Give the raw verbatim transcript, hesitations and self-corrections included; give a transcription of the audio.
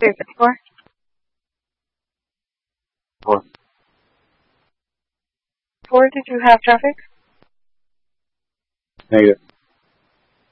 three fifty-four. Four. Four, did you have traffic? Negative.